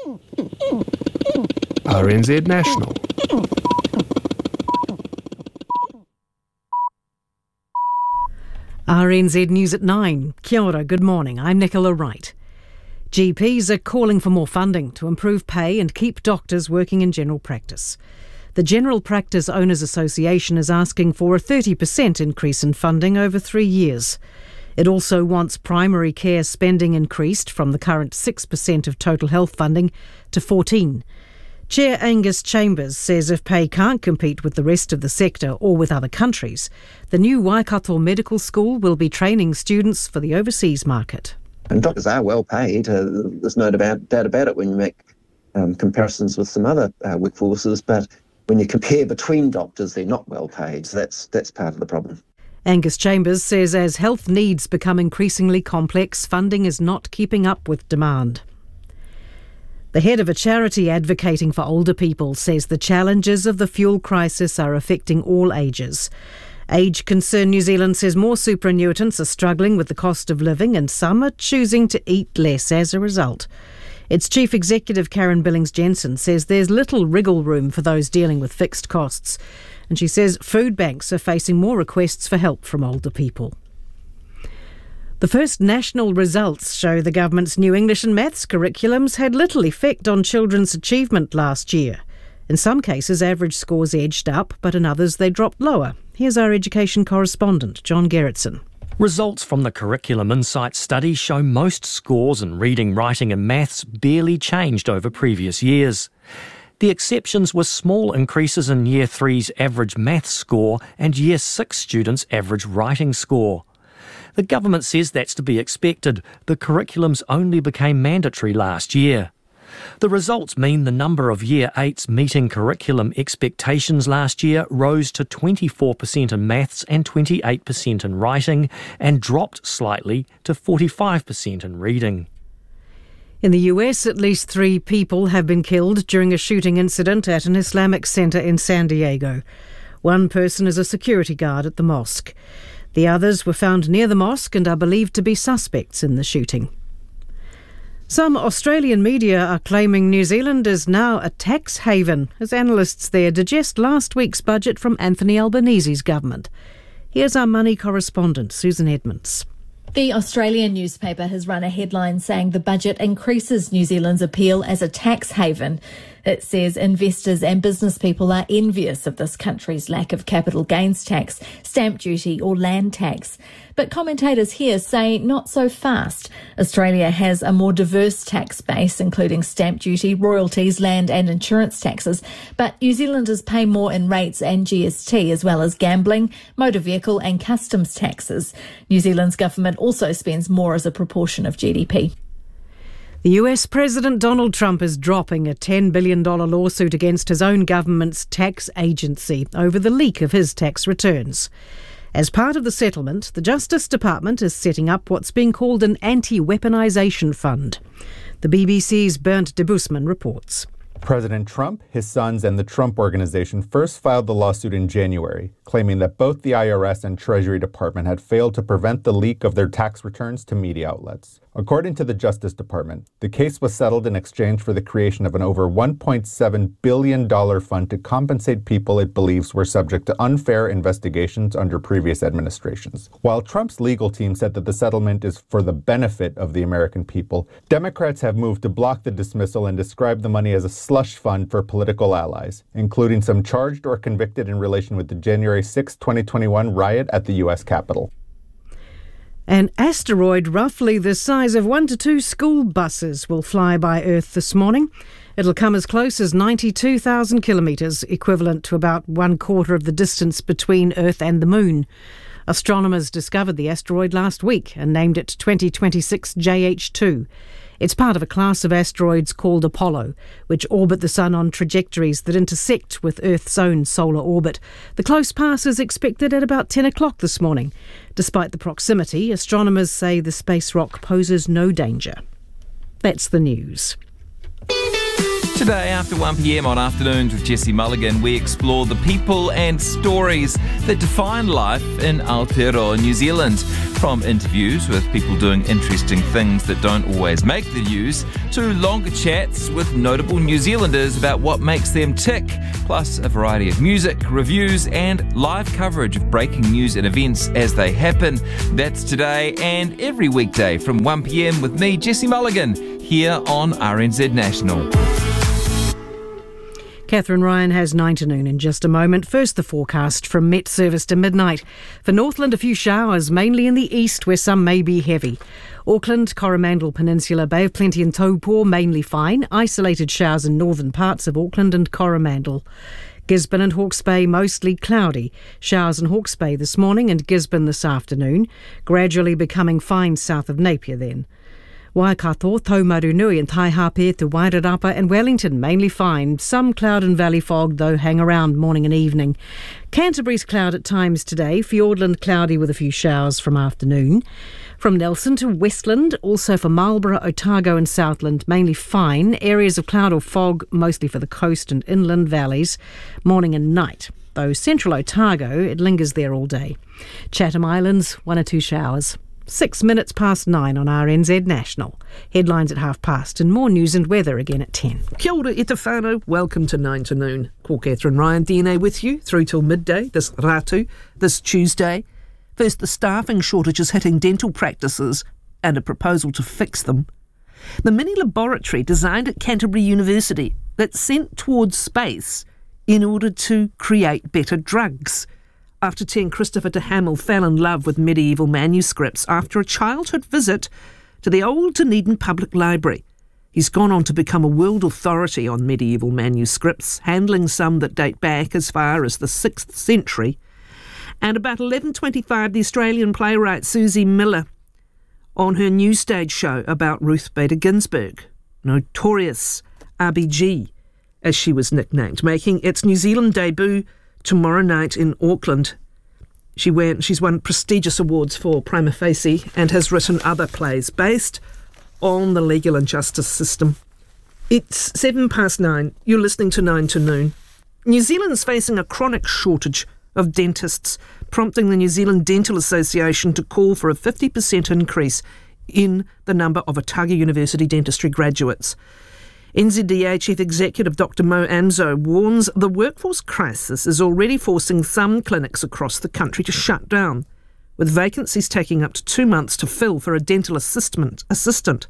R N Z National. R N Z News at nine. Kia ora, good morning. I'm Nicola Wright. G Ps are calling for more funding to improve pay and keep doctors working in general practice. The General Practice Owners Association is asking for a thirty percent increase in funding over three years. It also wants primary care spending increased from the current six percent of total health funding to fourteen percent. Chair Angus Chambers says if pay can't compete with the rest of the sector or with other countries, the new Waikato Medical School will be training students for the overseas market. And doctors are well paid. Uh, there's no doubt, doubt about it when you make um, comparisons with some other uh, workforces, but when you compare between doctors, they're not well paid. So that's, that's part of the problem. Angus Chambers says as health needs become increasingly complex, funding is not keeping up with demand. The head of a charity advocating for older people says the challenges of the fuel crisis are affecting all ages. Age Concern New Zealand says more superannuitants are struggling with the cost of living and some are choosing to eat less as a result. Its Chief Executive Karen Billings-Jensen says there's little wriggle room for those dealing with fixed costs. And she says food banks are facing more requests for help from older people. The first national results show the government's new English and maths curriculums had little effect on children's achievement last year. In some cases, average scores edged up, but in others they dropped lower. Here's our education correspondent, John Gerritsen. Results from the Curriculum Insights study show most scores in reading, writing and maths barely changed over previous years. The exceptions were small increases in Year three's average maths score and Year six students' average writing score. The government says that's to be expected. The curriculums only became mandatory last year. The results mean the number of Year eights meeting curriculum expectations last year rose to twenty-four percent in maths and twenty-eight percent in writing and dropped slightly to forty-five percent in reading. In the U S, at least three people have been killed during a shooting incident at an Islamic center in San Diego. One person is a security guard at the mosque. The others were found near the mosque and are believed to be suspects in the shooting. Some Australian media are claiming New Zealand is now a tax haven as analysts there digest last week's budget from Anthony Albanese's government. Here's our money correspondent, Susan Edmonds. The Australian newspaper has run a headline saying the budget increases New Zealand's appeal as a tax haven. It says investors and business people are envious of this country's lack of capital gains tax, stamp duty or land tax. But commentators here say not so fast. Australia has a more diverse tax base, including stamp duty, royalties, land and insurance taxes. But New Zealanders pay more in rates and G S T, as well as gambling, motor vehicle and customs taxes. New Zealand's government also spends more as a proportion of G D P. The U S President Donald Trump is dropping a ten billion dollars lawsuit against his own government's tax agency over the leak of his tax returns. As part of the settlement, the Justice Department is setting up what's being called an anti-weaponization fund. The B B C's Bernd de Busman reports. President Trump, his sons, and the Trump Organization first filed the lawsuit in January, claiming that both the I R S and Treasury Department had failed to prevent the leak of their tax returns to media outlets. According to the Justice Department, the case was settled in exchange for the creation of an over one point seven billion dollars fund to compensate people it believes were subject to unfair investigations under previous administrations. While Trump's legal team said that the settlement is for the benefit of the American people, Democrats have moved to block the dismissal and describe the money as a slush fund for political allies, including some charged or convicted in relation with the January sixth, twenty twenty-one riot at the U S Capitol. An asteroid roughly the size of one to two school buses will fly by Earth this morning. It'll come as close as ninety-two thousand kilometres, equivalent to about one quarter of the distance between Earth and the Moon. Astronomers discovered the asteroid last week and named it twenty twenty-six J H two. It's part of a class of asteroids called Apollo, which orbit the Sun on trajectories that intersect with Earth's own solar orbit. The close pass is expected at about ten o'clock this morning. Despite the proximity, astronomers say the space rock poses no danger. That's the news. Today, after one p m on Afternoons with Jesse Mulligan, we explore the people and stories that define life in Aotearoa, New Zealand. From interviews with people doing interesting things that don't always make the news, to longer chats with notable New Zealanders about what makes them tick, plus a variety of music, reviews and live coverage of breaking news and events as they happen. That's today and every weekday from one p m with me, Jesse Mulligan, here on R N Z National. Catherine Ryan has nine to noon in just a moment. First, the forecast from Met Service to midnight. For Northland, a few showers, mainly in the east where some may be heavy. Auckland, Coromandel Peninsula, Bay of Plenty and Taupo, mainly fine. Isolated showers in northern parts of Auckland and Coromandel. Gisborne and Hawke's Bay, mostly cloudy. Showers in Hawke's Bay this morning and Gisborne this afternoon. Gradually becoming fine south of Napier then. Waikato, Taumarunui and Taihape to Wairarapa and Wellington, mainly fine. Some cloud and valley fog, though, hang around morning and evening. Canterbury's cloud at times today. Fiordland cloudy with a few showers from afternoon. From Nelson to Westland, also for Marlborough, Otago and Southland, mainly fine. Areas of cloud or fog, mostly for the coast and inland valleys, morning and night. Though central Otago, it lingers there all day. Chatham Islands, one or two showers. Six minutes past nine on R N Z National. Headlines at half past and more news and weather again at ten. Kia ora e te whānau, welcome to nine to noon. Ko Catherine Ryan, D N A with you through till midday, this ratu, this Tuesday. First, the staffing shortages hitting dental practices and a proposal to fix them. The mini laboratory designed at Canterbury University that's sent towards space in order to create better drugs. After ten, Christopher de Hamel fell in love with medieval manuscripts after a childhood visit to the old Dunedin Public Library. He's gone on to become a world authority on medieval manuscripts, handling some that date back as far as the sixth century. And about eleven twenty-five, the Australian playwright Susie Miller on her new stage show about Ruth Bader Ginsburg, Notorious R B G, as she was nicknamed, making its New Zealand debut tomorrow night in Auckland. She went, she's won prestigious awards for Prima Facie and has written other plays based on the legal and justice system. It's seven past nine. You're listening to Nine to Noon. New Zealand's facing a chronic shortage of dentists, prompting the New Zealand Dental Association to call for a fifty percent increase in the number of Otago University dentistry graduates. N Z D A Chief Executive Doctor Mo Amso warns the workforce crisis is already forcing some clinics across the country to shut down, with vacancies taking up to two months to fill for a dental assistant, assistant,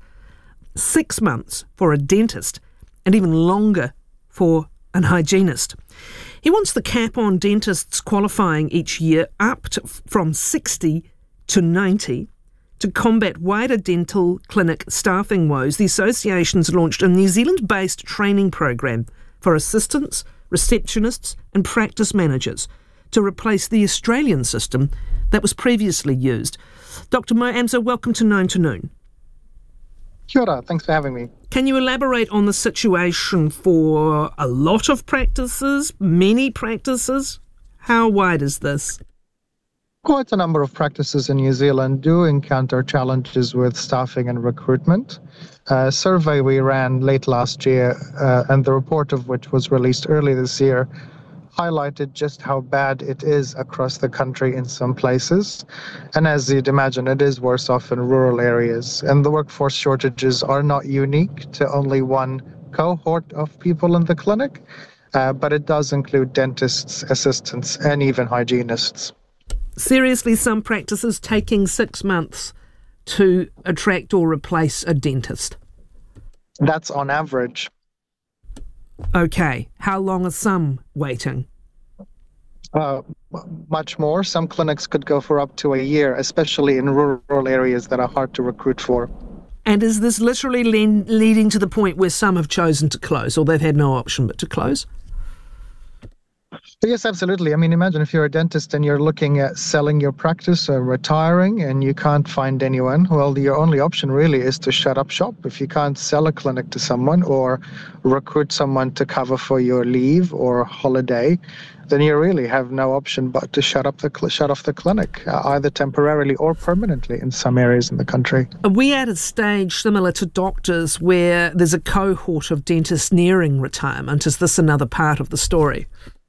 six months for a dentist, and even longer for an hygienist. He wants the cap on dentists qualifying each year up to, from sixty to ninety. To combat wider dental clinic staffing woes, the association's launched a New Zealand-based training program for assistants, receptionists and practice managers to replace the Australian system that was previously used. Doctor Mo Amso, welcome to Nine to Noon. Kia ora, thanks for having me. Can you elaborate on the situation for a lot of practices, many practices? How wide is this? Quite a number of practices in New Zealand do encounter challenges with staffing and recruitment. A survey we ran late last year, uh, and the report of which was released early this year, highlighted just how bad it is across the country in some places. And as you'd imagine, it is worse off in rural areas. And the workforce shortages are not unique to only one cohort of people in the clinic, uh, but it does include dentists, assistants, and even hygienists. Seriously, some practices taking six months to attract or replace a dentist? That's on average. Okay. How long are some waiting? Uh, much more. Some clinics could go for up to a year, especially in rural areas that are hard to recruit for. And is this literally le- leading to the point where some have chosen to close, or they've had no option but to close? Yes, absolutely. I mean, imagine if you're a dentist and you're looking at selling your practice or retiring and you can't find anyone. Well, your only option really is to shut up shop. If you can't sell a clinic to someone or recruit someone to cover for your leave or holiday, then you really have no option but to shut up the cl- shut off the clinic, uh, either temporarily or permanently in some areas in the country. Are we at a stage similar to doctors where there's a cohort of dentists nearing retirement? Is this another part of the story?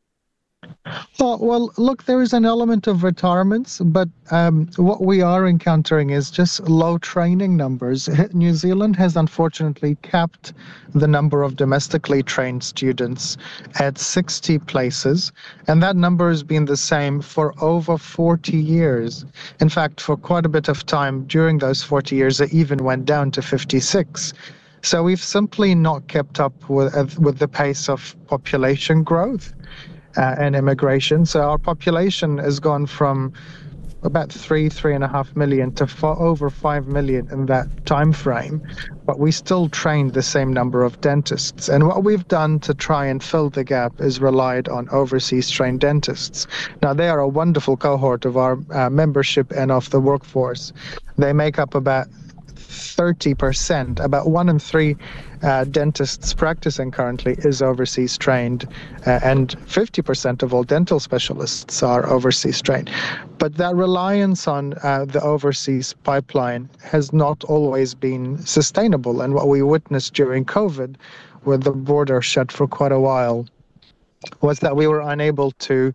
Oh, well, look, there is an element of retirements, but um, what we are encountering is just low training numbers. New Zealand has unfortunately capped the number of domestically trained students at sixty places, and that number has been the same for over forty years. In fact, for quite a bit of time during those forty years, it even went down to fifty-six. So we've simply not kept up with, uh, with the pace of population growth. Uh, and immigration. So our population has gone from about three, three and a half million to far over five million in that time frame. But we still train the same number of dentists. And what we've done to try and fill the gap is relied on overseas trained dentists. Now, they are a wonderful cohort of our uh, membership and of the workforce. They make up about thirty percent, about one in three uh, dentists practicing currently is overseas trained, uh, and fifty percent of all dental specialists are overseas trained. But that reliance on uh, the overseas pipeline has not always been sustainable. And what we witnessed during COVID, with the border shut for quite a while, was that we were unable to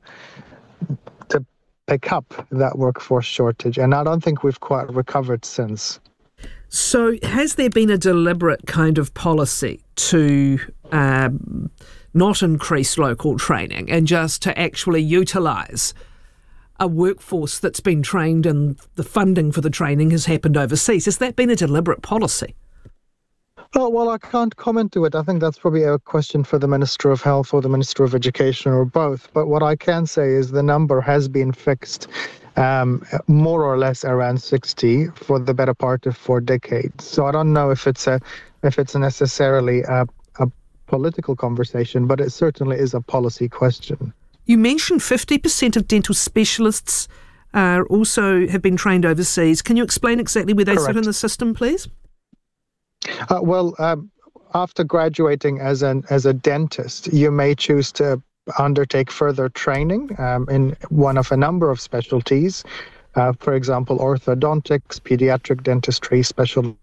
to pick up that workforce shortage. And I don't think we've quite recovered since. So has there been a deliberate kind of policy to um, not increase local training and just to actually utilise a workforce that's been trained and the funding for the training has happened overseas? Has that been a deliberate policy? Oh, well, I can't comment to it. I think that's probably a question for the Minister of Health or the Minister of Education or both. But what I can say is the number has been fixed Um, more or less around sixty for the better part of four decades. So I don't know if it's a if it's necessarily a, a political conversation, but it certainly is a policy question. You mentioned fifty percent of dental specialists uh, also have been trained overseas. Can you explain exactly where they Correct. sit in the system, please? Uh, well, um, after graduating as an as a dentist, you may choose to undertake further training um, in one of a number of specialties, uh, for example, orthodontics, pediatric dentistry, special.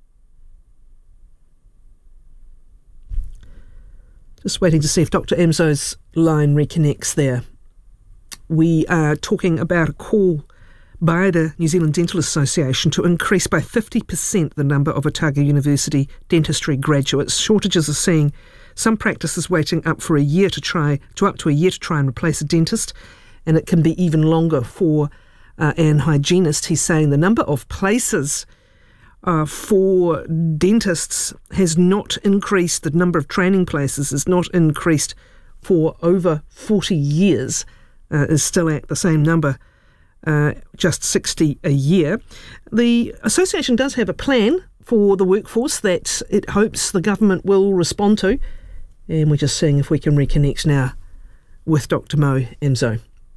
Just waiting to see if Doctor Emzo's line reconnects there. We are talking about a call by the New Zealand Dental Association to increase by fifty percent the number of Otago University dentistry graduates. Shortages are seeing some practices waiting up for a year to try, to up to a year to try and replace a dentist, and it can be even longer for uh, an hygienist. He's saying the number of places uh, for dentists has not increased, the number of training places has not increased for over forty years, uh, is still at the same number, uh, just sixty a year. The association does have a plan for the workforce that it hopes the government will respond to. And we're just seeing if we can reconnect now with Doctor Mo Emzo.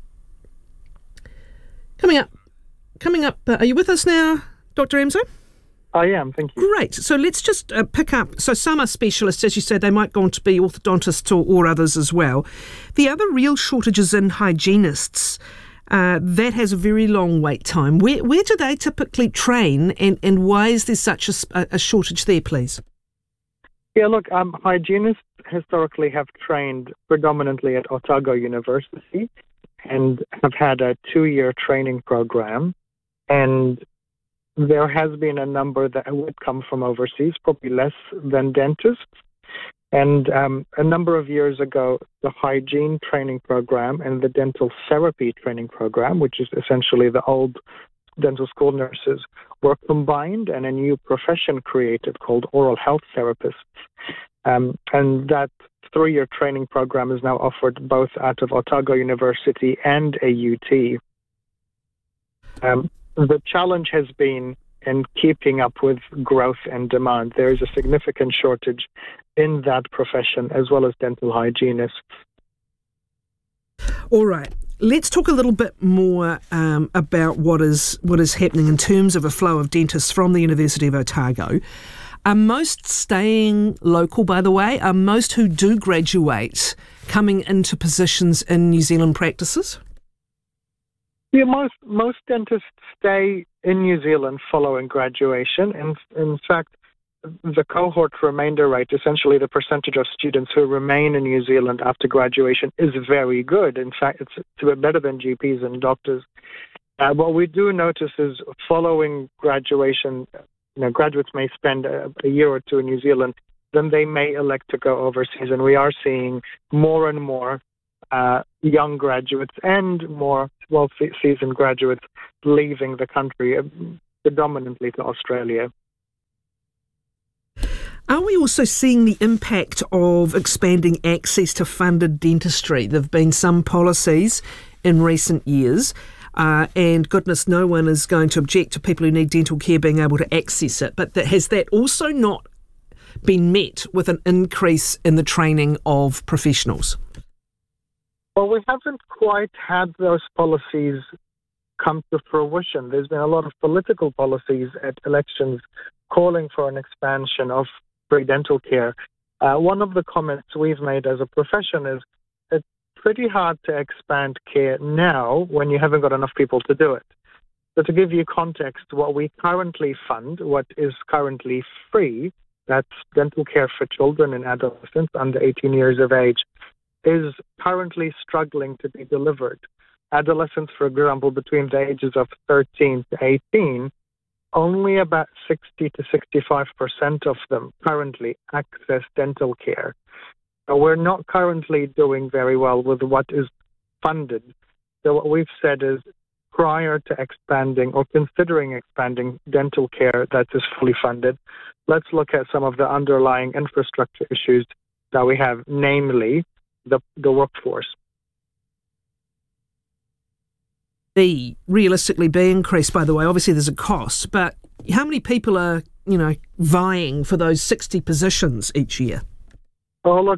Coming up, coming up, uh, are you with us now, Doctor Emzo? I am, thank you. Great. So let's just uh, pick up. So some are specialists, as you said, they might go on to be orthodontists or, or others as well. The other real shortage is in hygienists. Uh, that has a very long wait time. Where where do they typically train, and, and why is there such a, a shortage there, please? Yeah, look, um, hygienists historically have trained predominantly at Otago University and have had a two-year training program. And there has been a number that would come from overseas, probably less than dentists. And um, a number of years ago, the hygiene training program and the dental therapy training program, which is essentially the old dental school nurses, were combined and a new profession created called oral health therapists. Um, and that three-year training program is now offered both out of Otago University and A U T. Um, the challenge has been and keeping up with growth and demand. There is a significant shortage in that profession, as well as dental hygienists. All right. Let's talk a little bit more um, about what is what is happening in terms of a flow of dentists from the University of Otago. Are most staying local, by the way? Are most who do graduate coming into positions in New Zealand practices? Yeah, most most dentists stay in New Zealand following graduation. And in fact, the cohort remainder rate, essentially the percentage of students who remain in New Zealand after graduation, is very good. In fact, it's, it's a bit better than G Ps and doctors. Uh, what we do notice is following graduation, you know, graduates may spend a, a year or two in New Zealand, then they may elect to go overseas. And we are seeing more and more uh, young graduates and more well-seasoned graduates leaving the country, uh, predominantly to Australia. Are we also seeing the impact of expanding access to funded dentistry? There have been some policies in recent years, uh, and goodness, no one is going to object to people who need dental care being able to access it. But that, has that also not been met with an increase in the training of professionals? Well, we haven't quite had those policies come to fruition. There's been a lot of political policies at elections calling for an expansion of free dental care. Uh, one of the comments we've made as a profession is it's pretty hard to expand care now when you haven't got enough people to do it. So to give you context, what we currently fund, what is currently free, that's dental care for children and adolescents under eighteen years of age, is currently struggling to be delivered. Adolescents, for example, between the ages of thirteen to eighteen, only about sixty to sixty-five percent of them currently access dental care. So we're not currently doing very well with what is funded. So what we've said is, prior to expanding or considering expanding dental care that is fully funded, let's look at some of the underlying infrastructure issues that we have, namely the, the workforce. Be realistically be increased, by the way. Obviously there's a cost, but how many people are, you know, vying for those sixty positions each year? Oh, look,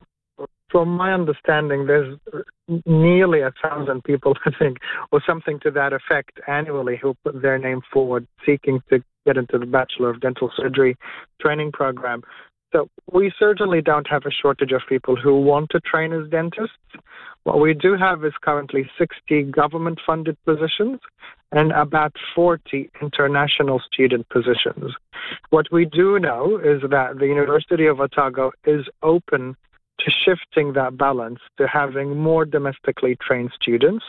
from my understanding, there's nearly a thousand people, I think, or something to that effect annually who put their name forward seeking to get into the Bachelor of Dental Surgery training program. So we certainly don't have a shortage of people who want to train as dentists. What we do have is currently sixty government-funded positions and about forty international student positions. What we do know is that the University of Otago is open to shifting that balance to having more domestically trained students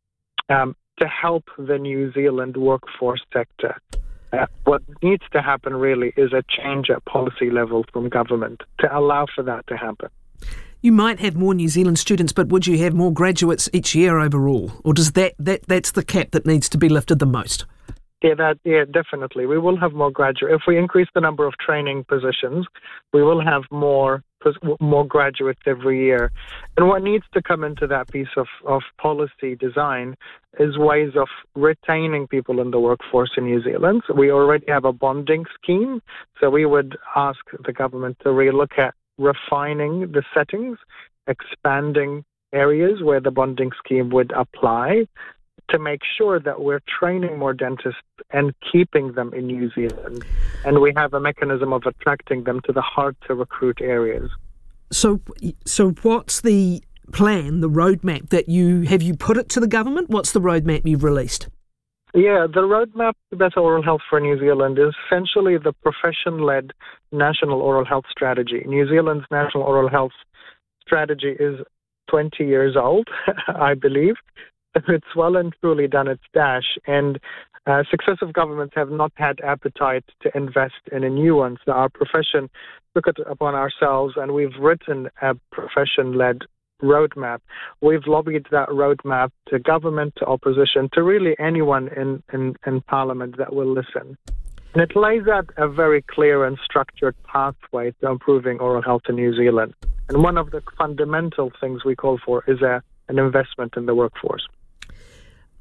um, to help the New Zealand workforce sector. Uh, what needs to happen really is a change at policy level from government to allow for that to happen. You might have more New Zealand students, but would you have more graduates each year overall? Or does that, that that's the cap that needs to be lifted the most? Yeah, that, yeah, definitely. We will have more graduates. If we increase the number of training positions, we will have more more graduates every year. And what needs to come into that piece of, of policy design is ways of retaining people in the workforce in New Zealand. So we already have a bonding scheme, so we would ask the government to relook at refining the settings, expanding areas where the bonding scheme would apply, to make sure that we're training more dentists and keeping them in New Zealand. And we have a mechanism of attracting them to the hard-to-recruit areas. So so what's the plan, the roadmap that you... Have you put it to the government? What's the roadmap you've released? Yeah, the roadmap to better oral health for New Zealand is essentially the profession-led national oral health strategy. New Zealand's national oral health strategy is twenty years old, I believe. It's well and truly done its dash, and uh, successive governments have not had appetite to invest in a new one. So our profession took it upon ourselves, and we've written a profession-led roadmap. We've lobbied that roadmap to government, to opposition, to really anyone in, in, in Parliament that will listen. And it lays out a very clear and structured pathway to improving oral health in New Zealand. And one of the fundamental things we call for is a, an investment in the workforce.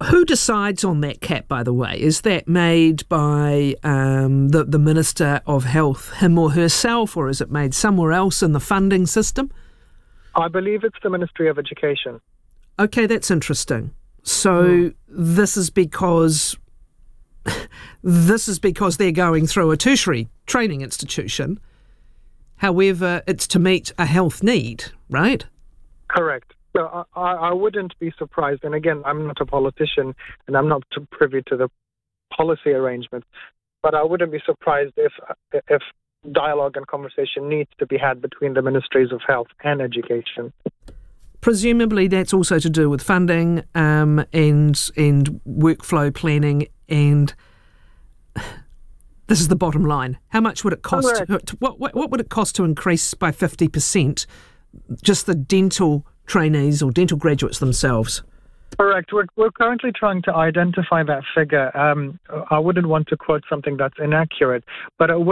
Who decides on that cap, by the way? Is that made by um, the, the Minister of Health, him or herself, or is it made somewhere else in the funding system? I believe it's the Ministry of Education. Okay, that's interesting. So mm. this is because this is because they're going through a tertiary training institution. However, it's to meet a health need, right? Correct. So I, I wouldn't be surprised, and again, I'm not a politician and I'm not privy to the policy arrangements, but I wouldn't be surprised if if dialogue and conversation needs to be had between the Ministries of Health and Education. Presumably that's also to do with funding um, and and workflow planning, and this is the bottom line. How much would it cost? To, what, what what would it cost to increase by fifty percent just the dental trainees or dental graduates themselves? Correct. We're, we're currently trying to identify that figure. Um, I wouldn't want to quote something that's inaccurate, but it would